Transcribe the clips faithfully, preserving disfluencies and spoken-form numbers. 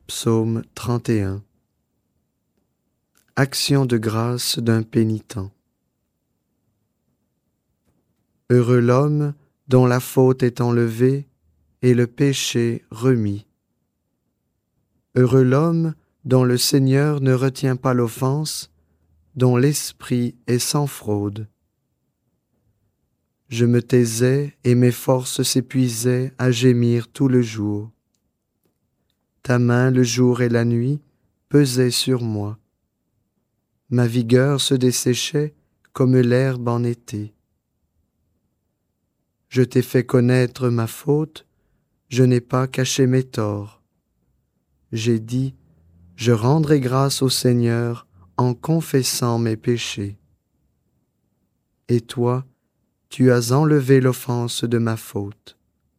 Psaume trente et un. Action de grâce d'un pénitent. Heureux l'homme dont la faute est enlevée et le péché remis. Heureux l'homme dont le Seigneur ne retient pas l'offense, dont l'esprit est sans fraude. Je me taisais et mes forces s'épuisaient à gémir tout le jour. Ta main, le jour et la nuit, pesait sur moi. Ma vigueur se desséchait comme l'herbe en été. Je t'ai fait connaître ma faute, je n'ai pas caché mes torts. J'ai dit, je rendrai grâce au Seigneur en confessant mes péchés. Et toi, tu as enlevé l'offense de ma faute.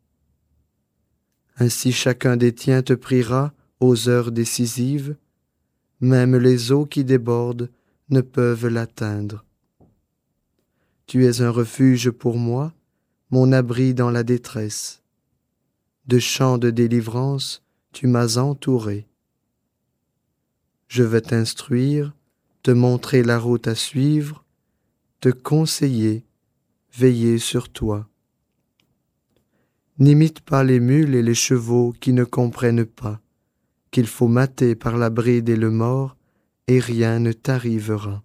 Ainsi chacun des tiens te priera aux heures décisives, même les eaux qui débordent ne peuvent l'atteindre. Tu es un refuge pour moi, mon abri dans la détresse. De chants de délivrance, tu m'as entouré. Je vais t'instruire, te montrer la route à suivre, te conseiller, veiller sur toi. N'imite pas les mules et les chevaux qui ne comprennent pas, qu'il faut mater par la bride et le mors, et rien ne t'arrivera.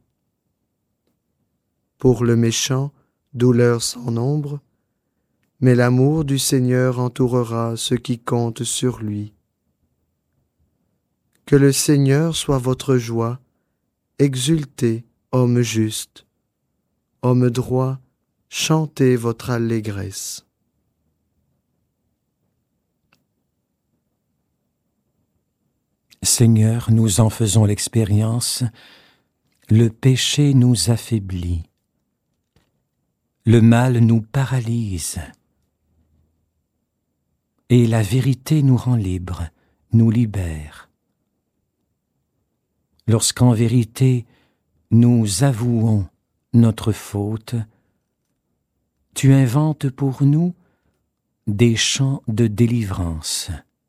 Pour le méchant, douleur sans nombre, mais l'amour du Seigneur entourera ceux qui comptent sur lui. Que le Seigneur soit votre joie, exultez, homme juste, homme droit, chantez votre allégresse. Seigneur, nous en faisons l'expérience, le péché nous affaiblit, le mal nous paralyse, et la vérité nous rend libres, nous libère. Lorsqu'en vérité nous avouons notre faute, tu inventes pour nous des chants de délivrance.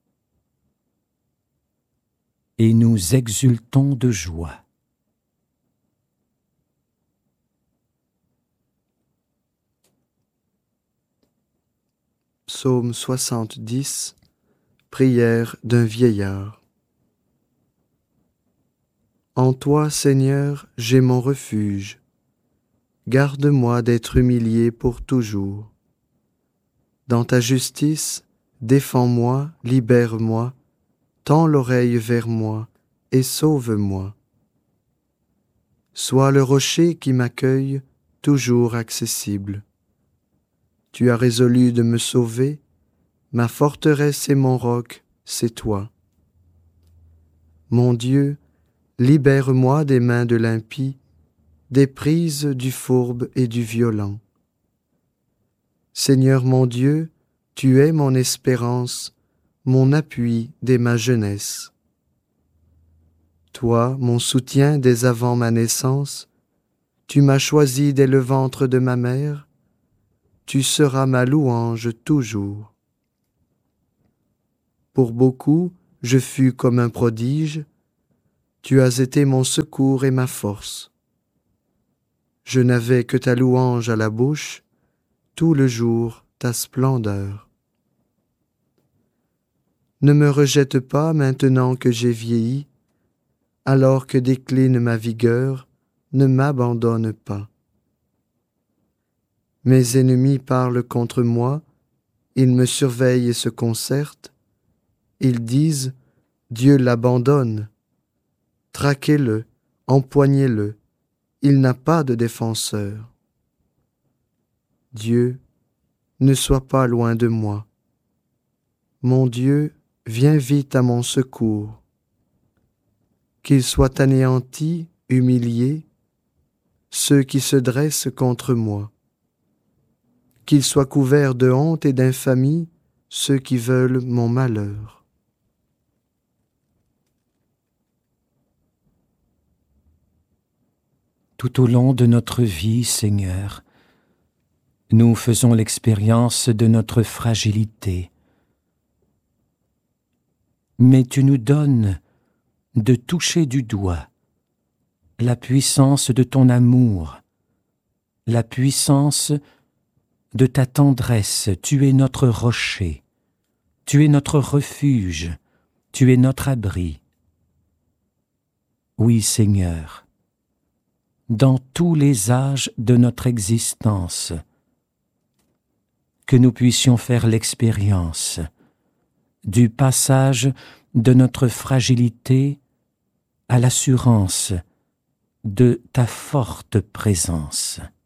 Et nous exultons de joie. Psaume soixante-dix. Prière d'un vieillard. En toi, Seigneur, j'ai mon refuge. Garde-moi d'être humilié pour toujours. Dans ta justice, défends-moi, libère-moi, tends l'oreille vers moi et sauve-moi. Sois le rocher qui m'accueille, toujours accessible. Tu as résolu de me sauver, ma forteresse et mon roc, c'est toi. Mon Dieu, libère-moi des mains de l'impie, des prises du fourbe et du violent. Seigneur mon Dieu, tu es mon espérance, mon appui dès ma jeunesse. Toi, mon soutien dès avant ma naissance, tu m'as choisi dès le ventre de ma mère, tu seras ma louange toujours. Pour beaucoup, je fus comme un prodige, tu as été mon secours et ma force. Je n'avais que ta louange à la bouche, tout le jour ta splendeur. Ne me rejette pas maintenant que j'ai vieilli, alors que décline ma vigueur, ne m'abandonne pas. Mes ennemis parlent contre moi, ils me surveillent et se concertent, ils disent, Dieu l'abandonne. Traquez-le, empoignez-le, il n'a pas de défenseur. Dieu, ne sois pas loin de moi. Mon Dieu, viens vite à mon secours. Qu'ils soient anéantis, humiliés, ceux qui se dressent contre moi. Qu'ils soient couverts de honte et d'infamie, ceux qui veulent mon malheur. Tout au long de notre vie, Seigneur, nous faisons l'expérience de notre fragilité. mais tu nous donnes de toucher du doigt la puissance de ton amour, la puissance de ta tendresse. Tu es notre rocher, tu es notre refuge, tu es notre abri. Oui, Seigneur, dans tous les âges de notre existence, que nous puissions faire l'expérience du passage de notre fragilité à l'assurance de ta forte présence.